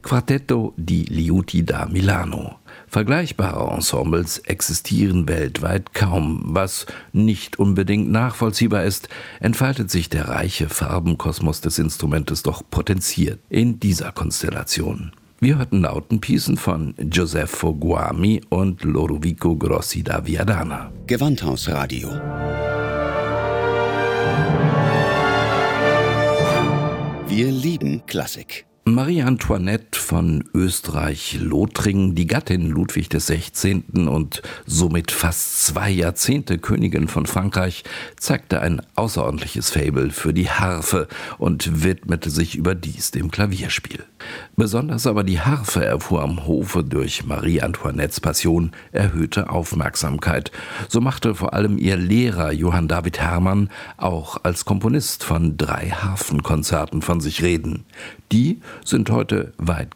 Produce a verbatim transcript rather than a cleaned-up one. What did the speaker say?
Quartetto di Liuti da Milano. Vergleichbare Ensembles existieren weltweit kaum. Was nicht unbedingt nachvollziehbar ist, entfaltet sich der reiche Farbenkosmos des Instrumentes doch potenziert in dieser Konstellation. Wir hörten Lautenpiecen von Giuseppe Guami und Lodovico Grossi da Viadana. Gewandhausradio. Wir lieben Klassik. Marie Antoinette von Österreich-Lothringen, die Gattin Ludwig des Sechzehnten und somit fast zwei Jahrzehnte Königin von Frankreich, zeigte ein außerordentliches Faible für die Harfe und widmete sich überdies dem Klavierspiel. Besonders aber die Harfe erfuhr am Hofe durch Marie Antoinettes Passion erhöhte Aufmerksamkeit. So machte vor allem ihr Lehrer Johann David Hermann auch als Komponist von drei Harfenkonzerten von sich reden. Die sind heute weit